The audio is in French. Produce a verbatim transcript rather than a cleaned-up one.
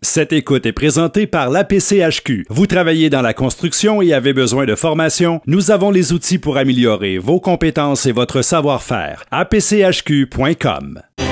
Cette écoute est présentée par l'A P C H Q. Vous travaillez dans la construction et avez besoin de formation? Nous avons les outils pour améliorer vos compétences et votre savoir-faire. A P C H Q point com.